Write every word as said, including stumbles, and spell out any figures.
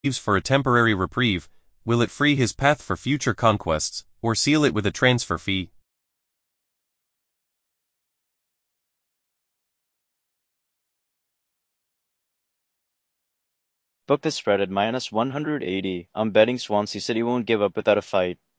leaves for a temporary reprieve, will it free his path for future conquests, or seal it with a transfer fee? Book the spread at minus one hundred eighty. I'm betting Swansea City won't give up without a fight.